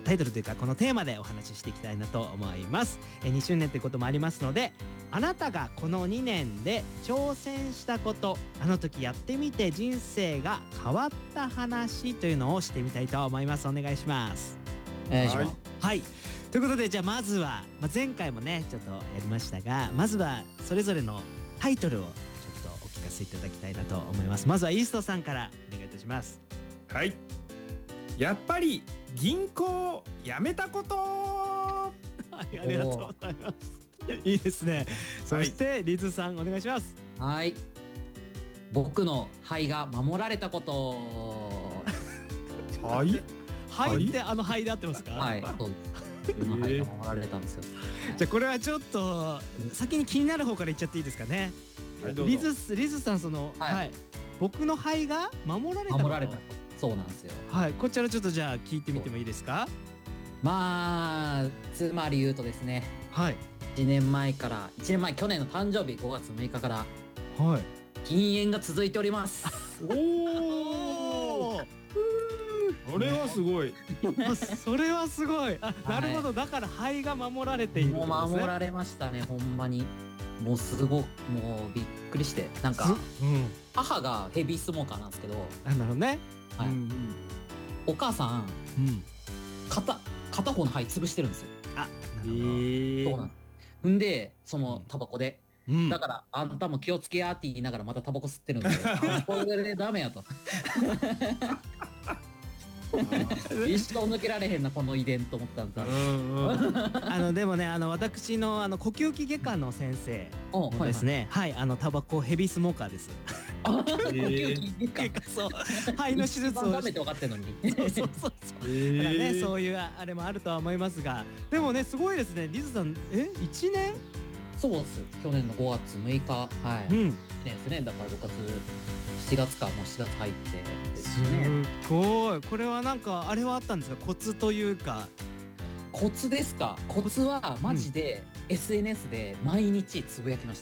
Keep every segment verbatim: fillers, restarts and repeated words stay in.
タイトルというかこのテーマでお話ししていきたいなと思います。えにしゅうねんということもありますので、あなたがこのにねんで挑戦したこと、あの時やってみて人生が変わった話というのをしてみたいと思います。お願いします。 お願いします。 はい、ということでじゃあまずは、まあ、前回もねちょっとやりましたが、まずはそれぞれのタイトルをちょっとお聞かせいただきたいなと思います。まずはイーストさんからお願いいたします。 はい、やっぱり銀行辞めたこと。 はい、ありがとうございます。いいですね。そしてリズさんお願いします。 はい、僕の肺が守られたこと。 はい肺ってあの肺で合ってますか？ はい、そうです。僕の肺が守られたんですよ。 じゃあこれはちょっと先に気になる方から言っちゃっていいですかね。リズリズさん、その、はい、はい、僕の肺が守られたこと。 守られたこと。そうなんですよ。 はい、こちらちょっとじゃあ聞いてみてもいいですか？ まあつまり言うとですね、 はい、いちねんまえからいちねんまえ、去年の誕生日ごがつむいかから、 はい、 禁煙が続いております。 おお、これはすごい。 それはすごい。あ、なるほど、だから肺が守られているんですね。 もう守られましたね、ほんまに。もうすごくもうびっくりして、なんか、うん、母がヘビースモーカーなんですけど、 あ、なるほどね。 はい、うん、お母さん、うん、片片方の肺潰してるんですよ。 あ、えー、 そうなんです。んでそのタバコで、うん、だからあんたも気をつけやって言いながらまたタバコ吸ってるんで、これでダメやと。一生抜けられへんなこの遺伝と思ったんだ。 あのでもね、あの私のあの呼吸器外科の先生もですね、はい、あのタバコヘビースモーカーです。 呼吸器外科、 そう、肺の手術を。 ダメって分かってんのに。 そうそうそうそう。だからね、そういうあれもあるとは思いますが、でもねすごいですね、リズさん、え、いちねん？ そうです。去年のごがつむいか、はい。うん。ですね。だからろくがつ、しちがつか、もうしがつ入ってですね。 すごい。これはなんかあれはあったんですか？コツというか。 コツですか？コツはマジで エスエヌエス で毎日つぶやきました。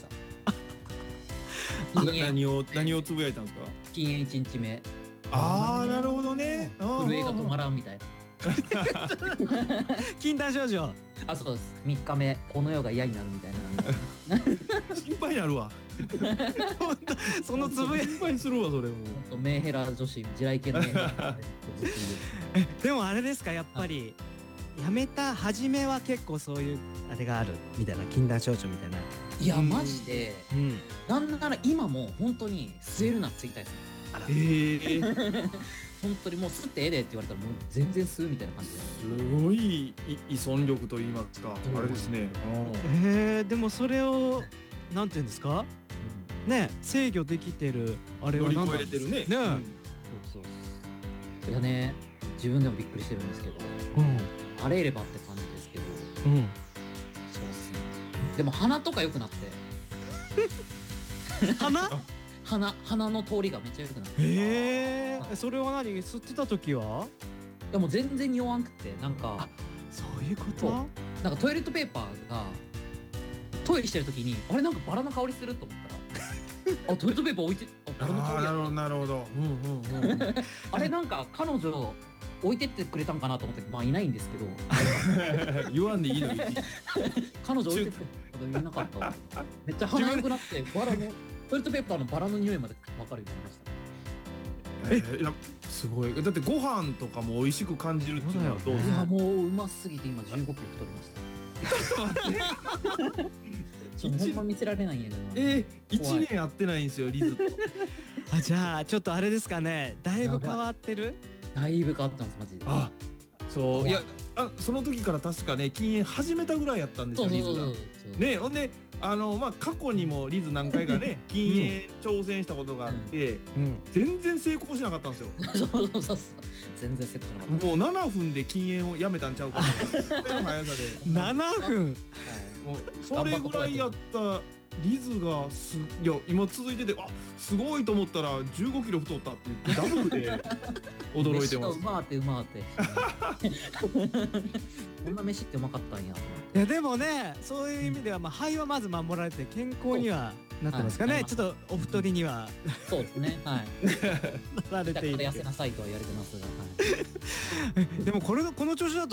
何を何をつぶやいたんですか？ 禁煙いちにちめ。 ああ、なるほどね。 震えが止まらんみたいな。 禁断症状。 あ、そうです。みっかめ、この世が嫌になるみたいな。心配になるわ。 そのつぶやき心配するわ、それも。 メンヘラ女子、地雷系のメンヘラ。 でもあれですか、やっぱりやめた初めは結構そういうあれがあるみたいな、禁断症状みたいな。 いやマジで、うん、なんなら今も本当に吸えるなついたいですね。 あら、 えー、 本当にもう吸ってええでって言われたらもう全然吸うみたいな感じで。 すごい依存力と言いますか、あれですね。 えー、でもそれをなんていうんですか、うん、ね、制御できてるあれは何なんですか？ 乗り越えれてるね。 ね、うん、 そうそう。いやね、自分でもびっくりしてるんですけど、うん、あれればって感じですけど、うん、そうっすね。でも鼻とか良くなって鼻鼻鼻の通りがめっちゃ良くなって。 へえ、それは何、吸ってた時は？ でも全然匂わんくて、なんかそういうこと？ なんかトイレットペーパーがトイレしてる時に、あれなんかバラの香りすると思ったらあ、トイレットペーパー置いて、あ、バラの香りやった。 なるほど。うんうんうん。 あれなんか彼女置いてってくれたんかなと思って、まあいないんですけど。 言わんでいいのに。 彼女置いてってこと言えなかった。めっちゃ鼻良くなってバラのトイレットペーパーのバラの匂いまで分かるようになりました。 え、いやすごい。だってご飯とかも美味しく感じるっていうのはどうですか？ いやもううますぎて今じゅうごキロ太りました。ちょっとほんま見せられないんやけど。 えー、いちねんやってないんですよリズと。 あ、じゃあちょっとあれですかね、だいぶ変わってる？ だいぶ変わってますマジで。 あ、そう、いや、あ、その時から確かね禁煙始めたぐらいやったんですよリズが。ね、ほんであのまあ過去にもリズ何回かね禁煙挑戦したことがあって、全然成功しなかったんですよ。 そうそうそう、全然成功しなかった。 もうななふんで禁煙をやめたんちゃうかな。速さで。 ななふん。 もうそれぐらいやったリズがす、いや今続いてて、あ、すごいと思ったらじゅうごキロ太ったって言ってダブルで驚いてます。 うまーってうまーって。こんな飯ってうまかったんや。 いやでもね、そういう意味ではまあ肺はまず守られて健康にはなってますかね。ちょっとお太りにはそうですね、はい。 なられている。 痩せなさいとは言われてますが。 でもこれこの調子だと